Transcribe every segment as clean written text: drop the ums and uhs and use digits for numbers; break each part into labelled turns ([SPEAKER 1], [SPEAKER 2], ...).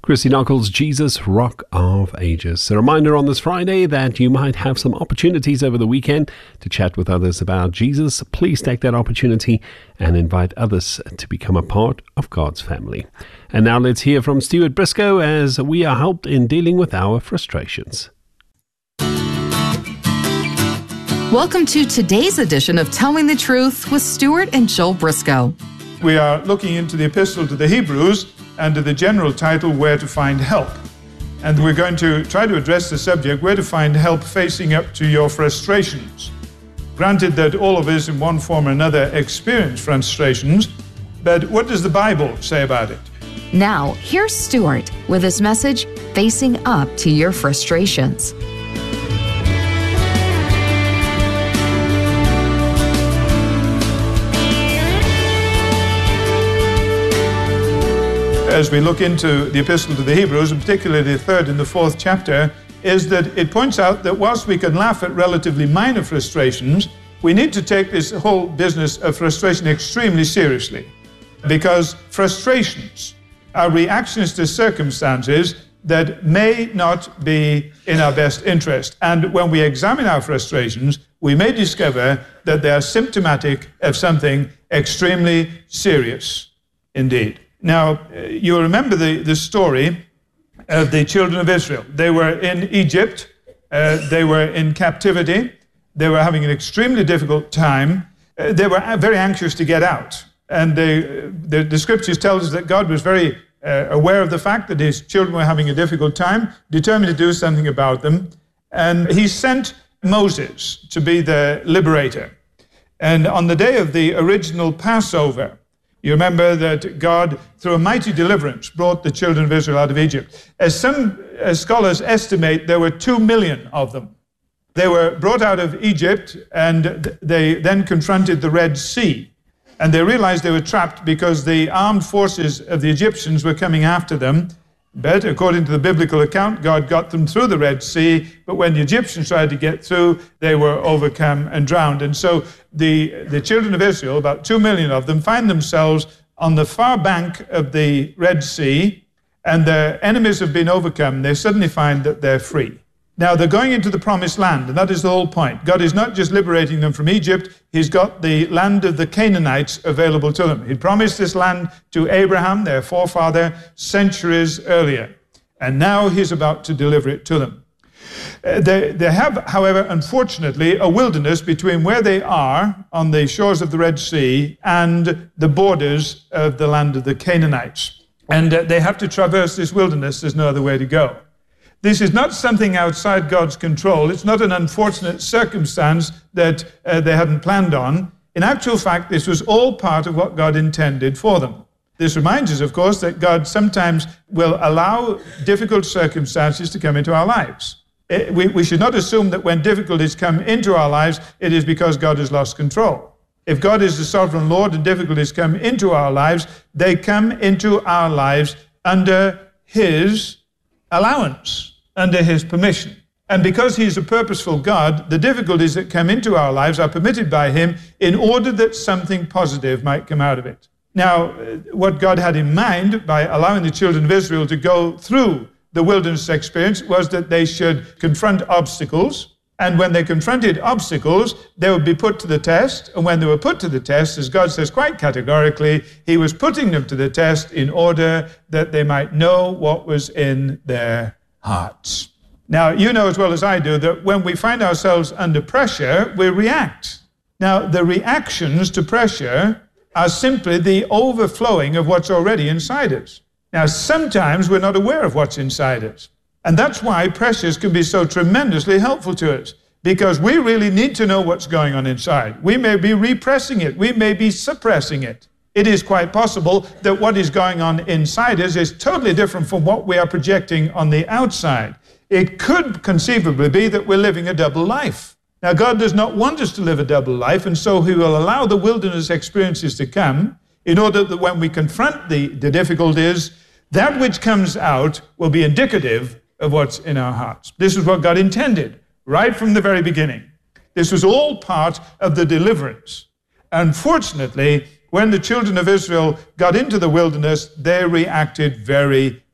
[SPEAKER 1] Christy Knuckles, Jesus, Rock of Ages. A reminder on this Friday that you might have some opportunities over the weekend to chat with others about Jesus. Please take that opportunity and invite others to become a part of God's family. And now let's hear from Stuart Briscoe as we are helped in dealing with our frustrations.
[SPEAKER 2] Welcome to today's edition of Telling the Truth with Stuart and Joel Briscoe.
[SPEAKER 3] We are looking into the Epistle to the Hebrews under the general title, Where to Find Help. And we're going to try to address the subject, where to find help facing up to your frustrations. Granted that all of us in one form or another experience frustrations, but what does the Bible say about it?
[SPEAKER 2] Now, here's Stuart with his message, Facing Up to Your Frustrations.
[SPEAKER 3] As we look into the Epistle to the Hebrews, and particularly the third and the fourth chapter, is that it points out that whilst we can laugh at relatively minor frustrations, we need to take this whole business of frustration extremely seriously. Because frustrations are reactions to circumstances that may not be in our best interest. And when we examine our frustrations, we may discover that they are symptomatic of something extremely serious indeed. Now, you remember the story of the children of Israel. They were in Egypt. They were in captivity. They were having an extremely difficult time. They were very anxious to get out. And the scriptures tell us that God was very aware of the fact that his children were having a difficult time, determined to do something about them. And he sent Moses to be the liberator. And on the day of the original Passover, you remember that God, through a mighty deliverance, brought the children of Israel out of Egypt. As some scholars estimate, there were 2 million of them. They were brought out of Egypt, and they then confronted the Red Sea. And they realized they were trapped because the armed forces of the Egyptians were coming after them. But according to the biblical account, God got them through the Red Sea, but when the Egyptians tried to get through, they were overcome and drowned. And so the children of Israel, about 2 million of them, find themselves on the far bank of the Red Sea, and their enemies have been overcome. They suddenly find that they're free. Now, they're going into the promised land, and that is the whole point. God is not just liberating them from Egypt, he's got the land of the Canaanites available to them. He promised this land to Abraham, their forefather, centuries earlier, and now he's about to deliver it to them. They have, however, unfortunately, a wilderness between where they are on the shores of the Red Sea and the borders of the land of the Canaanites. And they have to traverse this wilderness. There's no other way to go. This is not something outside God's control. It's not an unfortunate circumstance that they hadn't planned on. In actual fact, this was all part of what God intended for them. This reminds us, of course, that God sometimes will allow difficult circumstances to come into our lives. We should not assume that when difficulties come into our lives, it is because God has lost control. If God is the sovereign Lord and difficulties come into our lives, they come into our lives under his allowance, under his permission. And because he's a purposeful God, the difficulties that come into our lives are permitted by him in order that something positive might come out of it. Now, what God had in mind by allowing the children of Israel to go through the wilderness experience was that they should confront obstacles. And when they confronted obstacles, they would be put to the test. And when they were put to the test, as God says quite categorically, he was putting them to the test in order that they might know what was in their hearts. Now, you know as well as I do that when we find ourselves under pressure, we react. Now, the reactions to pressure are simply the overflowing of what's already inside us. Now, sometimes we're not aware of what's inside us. And that's why pressures can be so tremendously helpful to us, because we really need to know what's going on inside. We may be repressing it. We may be suppressing it. It is quite possible that what is going on inside us is totally different from what we are projecting on the outside. It could conceivably be that we're living a double life. Now, God does not want us to live a double life, and so he will allow the wilderness experiences to come in order that when we confront the difficulties, that which comes out will be indicative of what's in our hearts. This is what God intended right from the very beginning. This was all part of the deliverance. Unfortunately, when the children of Israel got into the wilderness, they reacted very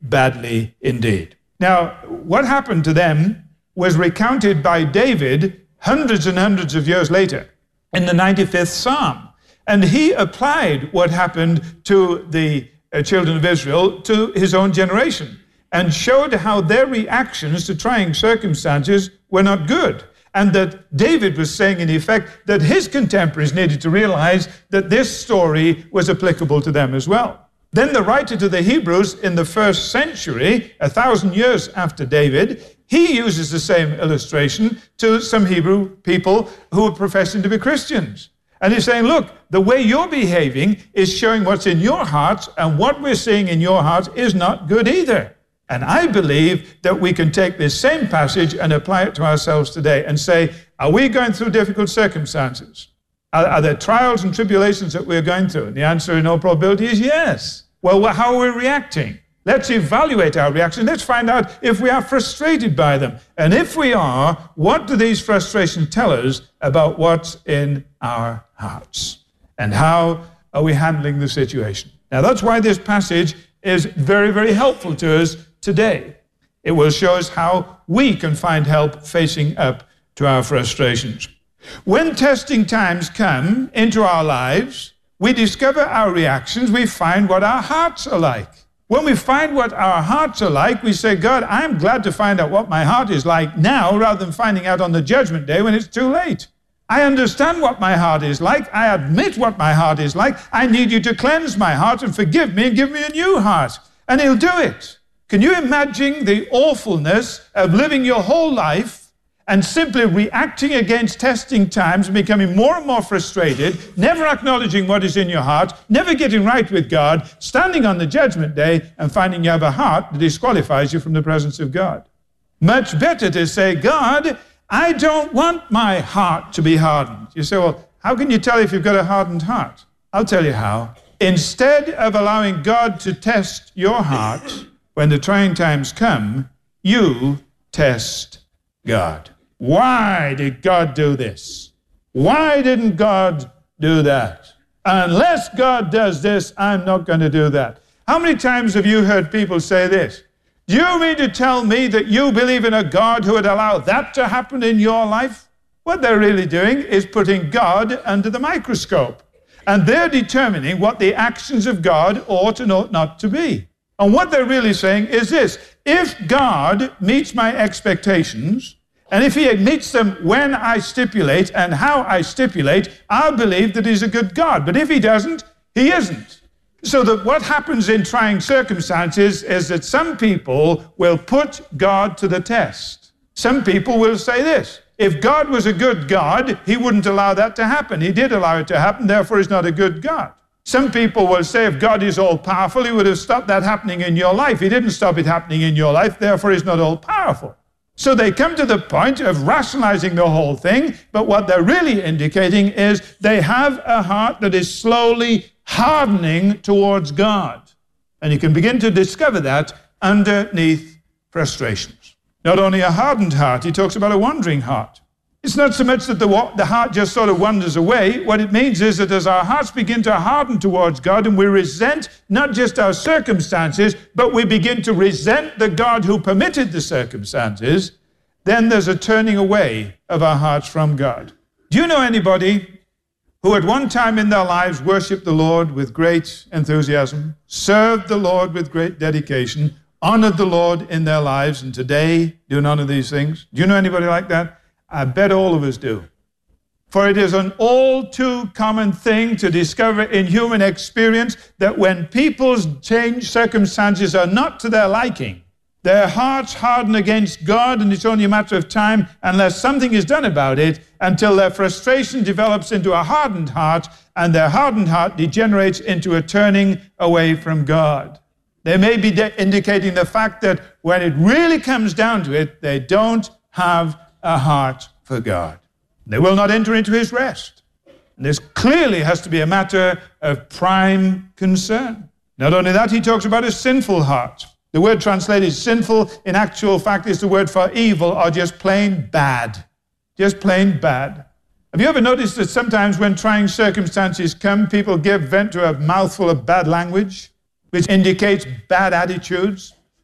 [SPEAKER 3] badly indeed. Now, what happened to them was recounted by David hundreds and hundreds of years later in the 95th Psalm. And he applied what happened to the children of Israel to his own generation and showed how their reactions to trying circumstances were not good. And that David was saying, in effect, that his contemporaries needed to realize that this story was applicable to them as well. Then the writer to the Hebrews in the 1st century, 1,000 years after David, he uses the same illustration to some Hebrew people who are professing to be Christians. And he's saying, look, the way you're behaving is showing what's in your hearts, and what we're seeing in your hearts is not good either. And I believe that we can take this same passage and apply it to ourselves today and say, are we going through difficult circumstances? Are there trials and tribulations that we're going through? And the answer in all probability is yes. Well, how are we reacting? Let's evaluate our reaction. Let's find out if we are frustrated by them. And if we are, what do these frustrations tell us about what's in our hearts? And how are we handling the situation? Now, that's why this passage is very, very helpful to us today. It will show us how we can find help facing up to our frustrations. When testing times come into our lives, we discover our reactions, we find what our hearts are like. When we find what our hearts are like, we say, God, I'm glad to find out what my heart is like now rather than finding out on the judgment day when it's too late. I understand what my heart is like. I admit what my heart is like. I need you to cleanse my heart and forgive me and give me a new heart. And he'll do it. Can you imagine the awfulness of living your whole life and simply reacting against testing times and becoming more and more frustrated, never acknowledging what is in your heart, never getting right with God, standing on the judgment day and finding you have a heart that disqualifies you from the presence of God? Much better to say, God, I don't want my heart to be hardened. You say, well, how can you tell if you've got a hardened heart? I'll tell you how. Instead of allowing God to test your heart when the trying times come, you test God. Why did God do this? Why didn't God do that? Unless God does this, I'm not going to do that. How many times have you heard people say this? Do you mean to tell me that you believe in a God who would allow that to happen in your life? What they're really doing is putting God under the microscope. And they're determining what the actions of God ought and ought not to be. And what they're really saying is this: if God meets my expectations, and if he meets them when I stipulate and how I stipulate, I'll believe that he's a good God. But if he doesn't, he isn't. So that what happens in trying circumstances is that some people will put God to the test. Some people will say this: if God was a good God, he wouldn't allow that to happen. He did allow it to happen, therefore he's not a good God. Some people will say if God is all-powerful, he would have stopped that happening in your life. He didn't stop it happening in your life, therefore he's not all-powerful. So they come to the point of rationalizing the whole thing, but what they're really indicating is they have a heart that is slowly hardening towards God. And you can begin to discover that underneath frustrations. Not only a hardened heart, he talks about a wandering heart. It's not so much that the heart just sort of wanders away. What it means is that as our hearts begin to harden towards God and we resent not just our circumstances, but we begin to resent the God who permitted the circumstances, then there's a turning away of our hearts from God. Do you know anybody who at one time in their lives worshiped the Lord with great enthusiasm, served the Lord with great dedication, honored the Lord in their lives, and today do none of these things? Do you know anybody like that? I bet all of us do. For it is an all too common thing to discover in human experience that when people's changed circumstances are not to their liking, their hearts harden against God, and it's only a matter of time, unless something is done about it, until their frustration develops into a hardened heart, and their hardened heart degenerates into a turning away from God. They may be indicating the fact that when it really comes down to it, they don't have a heart for God. They will not enter into his rest. And this clearly has to be a matter of prime concern. Not only that, he talks about a sinful heart. The word translated sinful, in actual fact, is the word for evil or just plain bad. Just plain bad. Have you ever noticed that sometimes when trying circumstances come, people give vent to a mouthful of bad language, which indicates bad attitudes?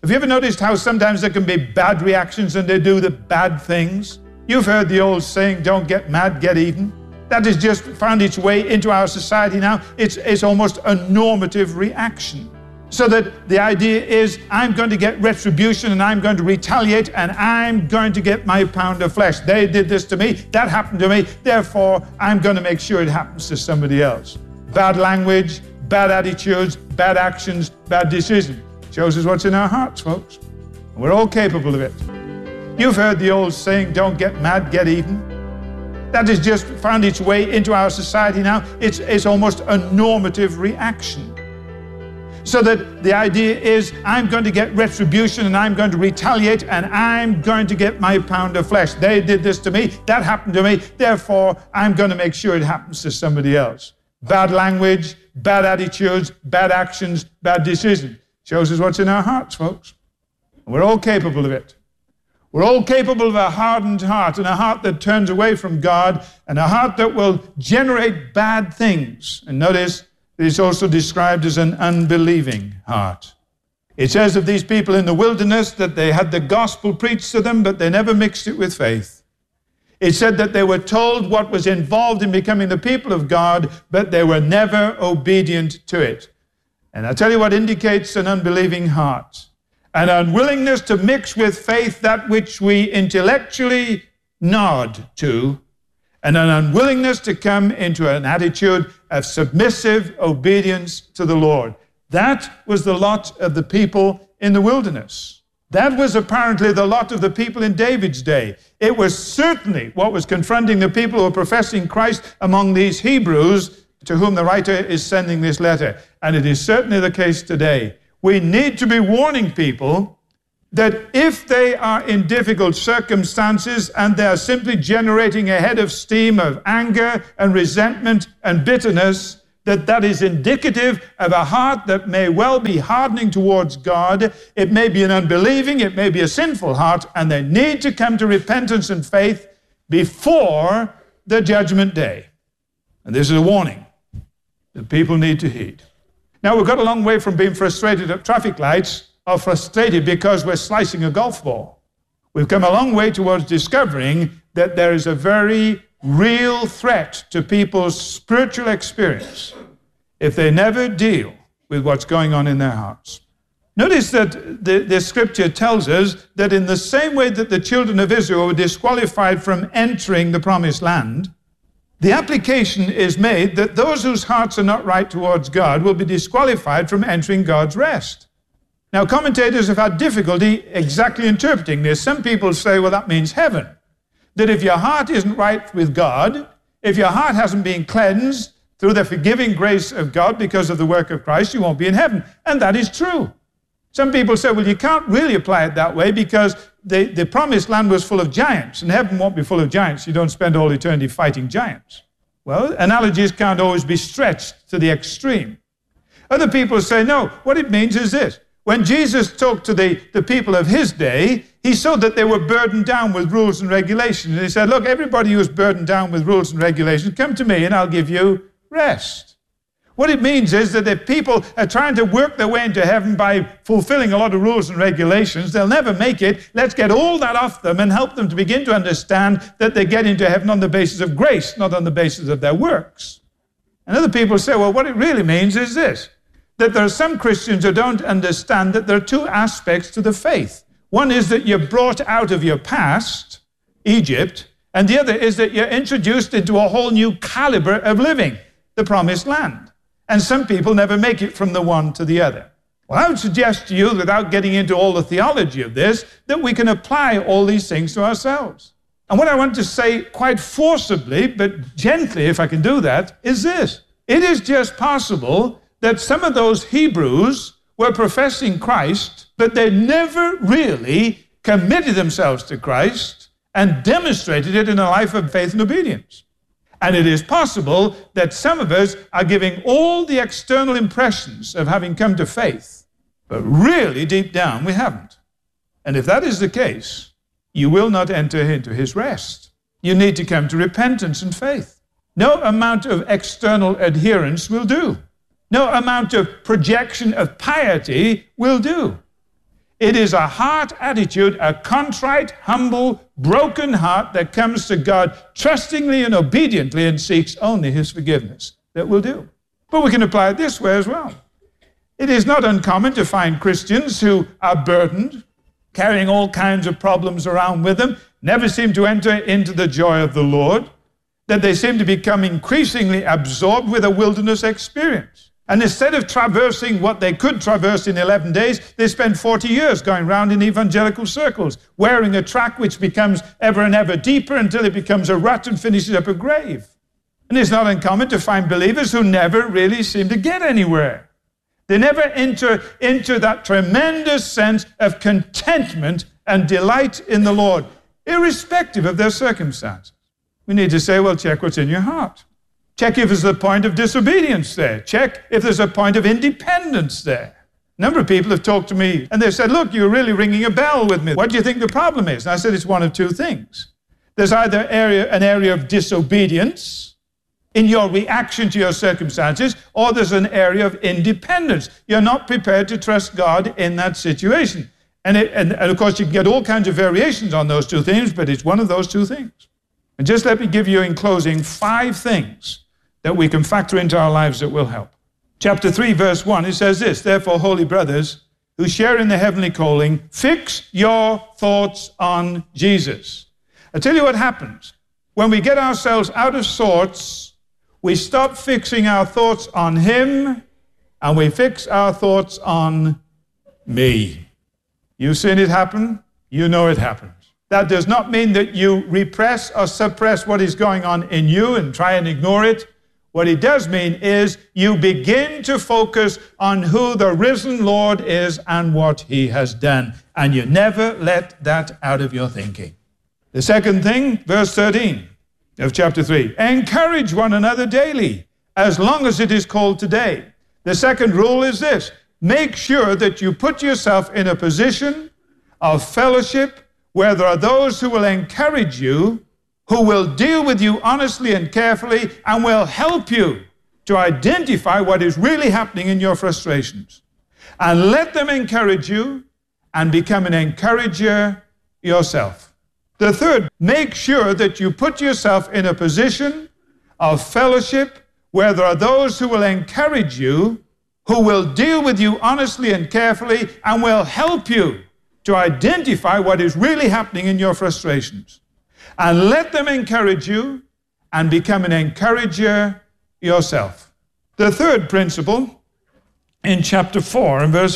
[SPEAKER 3] Have you ever noticed how sometimes there can be bad reactions and they do the bad things? You've heard the old saying, don't get mad, get even. That has just found its way into our society now. It's almost a normative reaction. So that the idea is, I'm going to get retribution and I'm going to retaliate and I'm going to get my pound of flesh. They did this to me, that happened to me, therefore I'm going to make sure it happens to somebody else. Bad language, bad attitudes, bad actions, bad decisions. Shows us what's in our hearts, folks. We're all capable of it. You've heard the old saying, don't get mad, get even. That has just found its way into our society now. It's almost a normative reaction. So that the idea is, I'm going to get retribution and I'm going to retaliate and I'm going to get my pound of flesh. They did this to me, that happened to me, therefore I'm going to make sure it happens to somebody else. Bad language, bad attitudes, bad actions, bad decisions. Shows us what's in our hearts, folks. We're all capable of it. We're all capable of a hardened heart, and a heart that turns away from God, and a heart that will generate bad things. And notice, it's also described as an unbelieving heart. It says of these people in the wilderness that they had the gospel preached to them, but they never mixed it with faith. It said that they were told what was involved in becoming the people of God, but they were never obedient to it. And I'll tell you what indicates an unbelieving heart. An unwillingness to mix with faith that which we intellectually nod to, and an unwillingness to come into an attitude of submissive obedience to the Lord. That was the lot of the people in the wilderness. That was apparently the lot of the people in David's day. It was certainly what was confronting the people who were professing Christ among these Hebrews to whom the writer is sending this letter. And it is certainly the case today. We need to be warning people that if they are in difficult circumstances and they are simply generating a head of steam of anger and resentment and bitterness, that is indicative of a heart that may well be hardening towards God. It may be an unbelieving, it may be a sinful heart, and they need to come to repentance and faith before the judgment day. And this is a warning that people need to heed. Now, we've got a long way from being frustrated at traffic lights or frustrated because we're slicing a golf ball. We've come a long way towards discovering that there is a very real threat to people's spiritual experience if they never deal with what's going on in their hearts. Notice that the scripture tells us that in the same way that the children of Israel were disqualified from entering the promised land, the application is made that those whose hearts are not right towards God will be disqualified from entering God's rest. Now, commentators have had difficulty exactly interpreting this. Some people say, well, that means heaven. That if your heart isn't right with God, if your heart hasn't been cleansed through the forgiving grace of God because of the work of Christ, you won't be in heaven. And that is true. Some people say, well, you can't really apply it that way because the promised land was full of giants, and heaven won't be full of giants. You don't spend all eternity fighting giants. Well, analogies can't always be stretched to the extreme. Other people say, no, what it means is this. When Jesus talked to the people of his day, he saw that they were burdened down with rules and regulations. And he said, look, everybody who is burdened down with rules and regulations, come to me and I'll give you rest. What it means is that if people are trying to work their way into heaven by fulfilling a lot of rules and regulations, they'll never make it. Let's get all that off them and help them to begin to understand that they get into heaven on the basis of grace, not on the basis of their works. And other people say, well, what it really means is this, that there are some Christians who don't understand that there are two aspects to the faith. One is that you're brought out of your past, Egypt, and the other is that you're introduced into a whole new caliber of living, the promised land. And some people never make it from the one to the other. Well, I would suggest to you, without getting into all the theology of this, that we can apply all these things to ourselves. And what I want to say quite forcibly, but gently, if I can do that, is this. It is just possible that some of those Hebrews were professing Christ, but they never really committed themselves to Christ and demonstrated it in a life of faith and obedience. And it is possible that some of us are giving all the external impressions of having come to faith, but really deep down we haven't. And if that is the case, you will not enter into his rest. You need to come to repentance and faith. No amount of external adherence will do. No amount of projection of piety will do. It is a heart attitude, a contrite, humble, broken heart that comes to God trustingly and obediently and seeks only his forgiveness that will do. But we can apply it this way as well. It is not uncommon to find Christians who are burdened, carrying all kinds of problems around with them, never seem to enter into the joy of the Lord, that they seem to become increasingly absorbed with a wilderness experience. And instead of traversing what they could traverse in 11 days, they spend 40 years going round in evangelical circles, wearing a track which becomes ever and ever deeper until it becomes a rut and finishes up a grave. And it's not uncommon to find believers who never really seem to get anywhere. They never enter into that tremendous sense of contentment and delight in the Lord, irrespective of their circumstances. We need to say, well, check what's in your heart. Check if there's a point of disobedience there. Check if there's a point of independence there. A number of people have talked to me and they said, look, you're really ringing a bell with me. What do you think the problem is? And I said, it's one of two things. There's either an area of disobedience in your reaction to your circumstances, or there's an area of independence. You're not prepared to trust God in that situation. And of course, you can get all kinds of variations on those two things, but it's one of those two things. And just let me give you in closing 5 things that we can factor into our lives that will help. Chapter 3, verse 1, it says this, therefore, holy brothers, who share in the heavenly calling, fix your thoughts on Jesus. I'll tell you what happens. When we get ourselves out of sorts, we stop fixing our thoughts on him, and we fix our thoughts on me. You've seen it happen. You know it happens. That does not mean that you repress or suppress what is going on in you and try and ignore it. What it does mean is you begin to focus on who the risen Lord is and what he has done. And you never let that out of your thinking. The second thing, verse 13 of chapter 3, encourage one another daily, as long as it is called today. The second rule is this, make sure that you put yourself in a position of fellowship where there are those who will encourage you, who will deal with you honestly and carefully, and will help you to identify what is really happening in your frustrations. And let them encourage you and become an encourager yourself. The third, make sure that you put yourself in a position of fellowship where there are those who will encourage you, who will deal with you honestly and carefully, and will help you to identify what is really happening in your frustrations. And let them encourage you and become an encourager yourself. The third principle in chapter 4 and verse